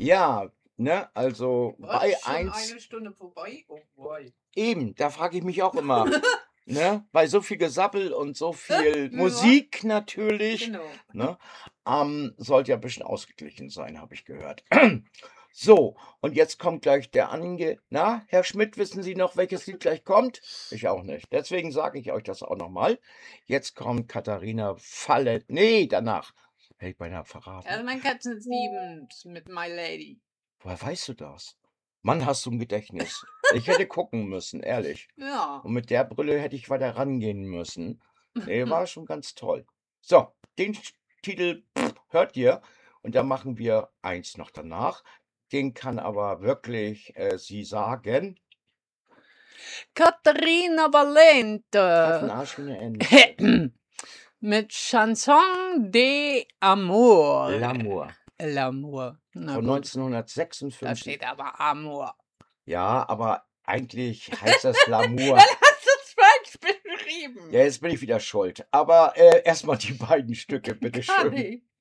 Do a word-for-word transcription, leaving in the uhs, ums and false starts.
Ja, ne, also Was, bei schon eins eine Stunde vorbei? Oh boy. eben, da frage ich mich auch immer, ne, bei so viel Gesappel und so viel Ja, Musik natürlich, genau. ne, ähm, sollte ja 'n bisschen ausgeglichen sein, habe ich gehört. So, und jetzt kommt gleich der ange na, Herr Schmidt, wissen Sie noch, welches Lied gleich kommt? Ich auch nicht. Deswegen sage ich euch das auch noch mal. Jetzt kommt Katharina Falle ne, danach. Hätte ich beinahe verraten. Also, mein Katzen sieben mit My Lady. Woher weißt du das? Mann, hast du 'n Gedächtnis. Ich hätte gucken müssen, ehrlich. Ja. Und mit der Brille hätte ich weiter rangehen müssen. Ne, war schon ganz toll. So, den Sch Titel hört ihr und dann machen wir eins noch danach. Den kann aber wirklich, äh, sie sagen. Caterina Hat 'n Valente. Arsch wie 'ne Ente. Mit Chanson d'amour. L'amour. L'amour. Na Von gut. Da neunzehnhundertsechsundfünfzig. steht aber Amour. Ja, aber eigentlich heißt das L'amour. Dann hast du's falsch beschrieben. Ja, jetzt bin ich wieder schuld. Aber, äh, erst mal die beiden Stücke, bitte Gar schön. nicht.